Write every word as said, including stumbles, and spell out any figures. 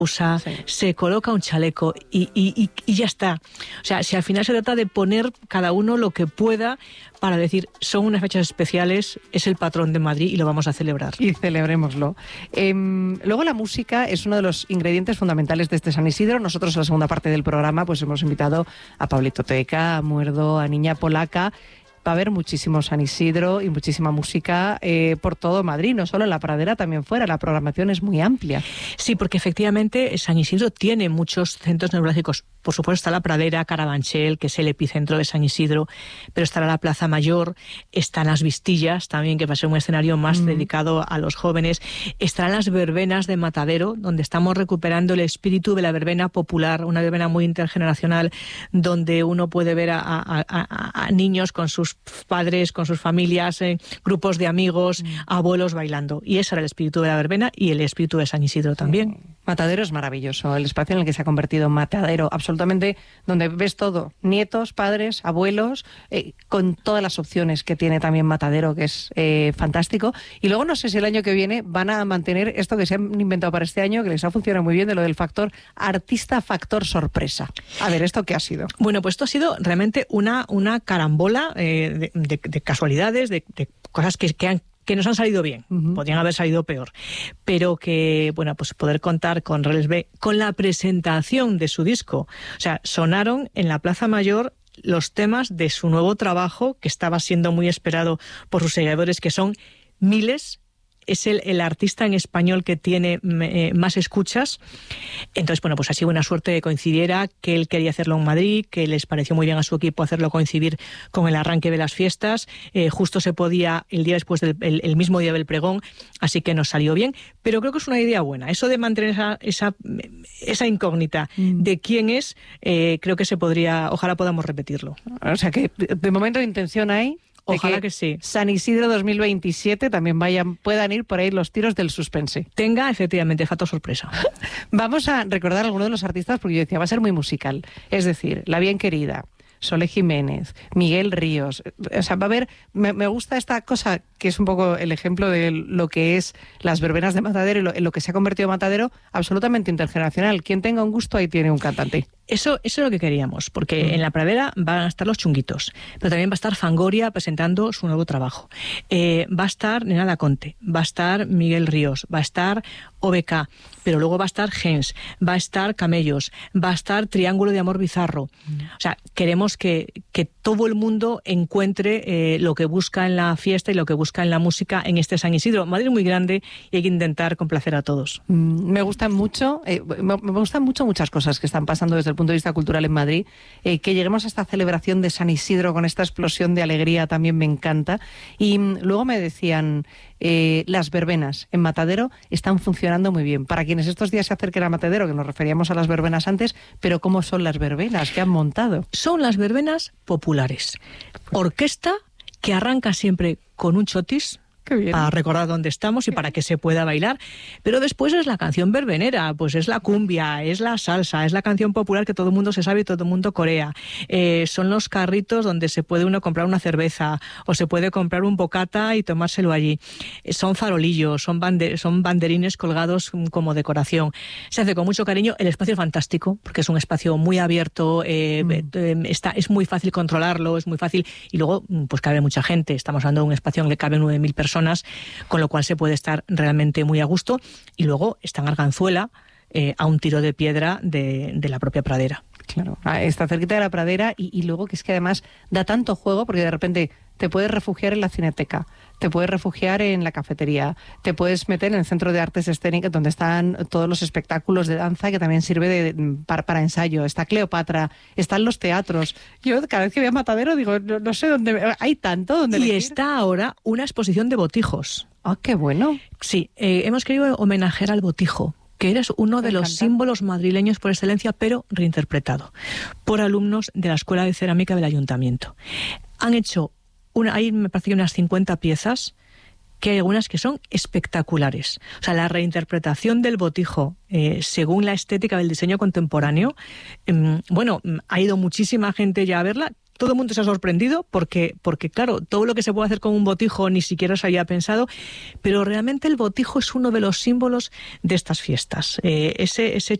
usa, sí. se coloca un chaleco y, y, y, y ya está. O sea, si al final se trata de poner cada uno lo que pueda para decir, son unas fechas especiales, es el patrón de Madrid y lo vamos a celebrar. Y celebrémoslo. Eh, luego la música es uno de los ingredientes fundamentales de este San Isidro. Nosotros en la segunda parte del programa pues hemos invitado a Pablito Teca, a Muerdo, a Niña Polaca. Va a haber muchísimo San Isidro y muchísima música eh, por todo Madrid, no solo en la Pradera, también fuera. La programación es muy amplia. Sí, porque efectivamente San Isidro tiene muchos centros neurálgicos. Por supuesto está la Pradera, Carabanchel, que es el epicentro de San Isidro, pero estará la Plaza Mayor, están las Vistillas también, que va a ser un escenario más mm. dedicado a los jóvenes. Estarán las verbenas de Matadero, donde estamos recuperando el espíritu de la verbena popular, una verbena muy intergeneracional, donde uno puede ver a, a, a, a niños con sus padres, con sus familias, eh, grupos de amigos, mm. abuelos bailando. Y ese era el espíritu de la verbena y el espíritu de San Isidro también. Sí. Matadero es maravilloso, el espacio en el que se ha convertido en Matadero, absolutamente, donde ves todo, nietos, padres, abuelos, eh, con todas las opciones que tiene también Matadero, que es eh, fantástico. Y luego no sé si el año que viene van a mantener esto que se han inventado para este año, que les ha funcionado muy bien, de lo del factor artista, factor sorpresa. A ver, ¿esto qué ha sido? Bueno, pues esto ha sido realmente una, una carambola eh, de, de, de casualidades, de, de cosas que, que han que nos han salido bien, uh-huh. podrían haber salido peor, pero que, bueno, pues poder contar con Reles B, con la presentación de su disco. O sea, sonaron en la Plaza Mayor los temas de su nuevo trabajo, que estaba siendo muy esperado por sus seguidores, que son miles. Es el, el artista en español que tiene eh, más escuchas. Entonces, bueno, pues ha sido una suerte que coincidiera, que él quería hacerlo en Madrid, que les pareció muy bien a su equipo hacerlo coincidir con el arranque de las fiestas. Eh, justo se podía el día después del el, el mismo día del pregón, así que nos salió bien. Pero creo que es una idea buena. Eso de mantener esa, esa, esa incógnita mm. de quién es, eh, creo que se podría, ojalá podamos repetirlo. O sea que de momento intención hay. Ojalá que, que sí. San Isidro dos mil veintisiete también vayan, puedan ir por ahí los tiros del suspense. Tenga, efectivamente, factor sorpresa. Vamos a recordar a algunos de los artistas, porque yo decía, va a ser muy musical. Es decir, La Bien Querida, Sole Jiménez, Miguel Ríos. O sea, va a haber... Me, me gusta esta cosa, que es un poco el ejemplo de lo que es las verbenas de Matadero y lo, en lo que se ha convertido Matadero, absolutamente intergeneracional. Quien tenga un gusto, ahí tiene un cantante. Eso, eso es lo que queríamos, porque mm. en la Pradera van a estar los Chunguitos, pero también va a estar Fangoria presentando su nuevo trabajo. Eh, va a estar Nena Da Conte, va a estar Miguel Ríos, va a estar O B K, pero luego va a estar Gens, va a estar Camellos, va a estar Triángulo de Amor Bizarro. Mm. O sea, queremos que, que todo el mundo encuentre eh, lo que busca en la fiesta y lo que busca en la música en este San Isidro. Madrid es muy grande y hay que intentar complacer a todos. Mm, me gustan mucho, eh, me, me gustan mucho muchas cosas que están pasando desde el punto de vista cultural en Madrid. Eh, que lleguemos a esta celebración de San Isidro con esta explosión de alegría también me encanta. Y mm, luego me decían, eh, las verbenas en Matadero están funcionando muy bien. Para quienes estos días se acerquen a Matadero, que nos referíamos a las verbenas antes, pero ¿cómo son las verbenas que han montado? Son las verbenas populares. Orquesta que arranca siempre con un chotis, para recordar dónde estamos y para que se pueda bailar, pero después es la canción verbenera, pues es la cumbia, es la salsa, es la canción popular que todo el mundo se sabe y todo el mundo corea. Eh, son los carritos donde se puede uno comprar una cerveza o se puede comprar un bocata y tomárselo allí. Eh, son farolillos, son, bande- son banderines colgados como decoración. Se hace con mucho cariño. El espacio es fantástico porque es un espacio muy abierto, eh, mm. eh, está, es muy fácil controlarlo, es muy fácil, y luego pues cabe mucha gente. Estamos hablando de un espacio en el que caben nueve mil personas, con lo cual se puede estar realmente muy a gusto. Y luego está en Arganzuela, eh, a un tiro de piedra de, de la propia Pradera. Claro, está cerquita de la Pradera y, y luego que es que además da tanto juego, porque de repente te puedes refugiar en la Cineteca, te puedes refugiar en la cafetería, te puedes meter en el Centro de Artes Escénicas, donde están todos los espectáculos de danza, que también sirve de, de, para, para ensayo. Está Cleopatra, están los teatros. Yo cada vez que voy a Matadero digo, no, no sé dónde, hay tanto donde Y elegir. Está ahora una exposición de botijos. ¡Ah, qué bueno! Sí, eh, hemos querido homenajear al botijo, que eres uno de los símbolos madrileños por excelencia, pero reinterpretado por alumnos de la Escuela de Cerámica del Ayuntamiento. Han hecho, una, ahí me parece que unas cincuenta piezas, que hay algunas que son espectaculares. O sea, la reinterpretación del botijo eh, según la estética del diseño contemporáneo, eh, bueno, ha ido muchísima gente ya a verla. todo el mundo se ha sorprendido porque, porque, claro, todo lo que se puede hacer con un botijo ni siquiera se había pensado, pero realmente el botijo es uno de los símbolos de estas fiestas. Eh, ese, ese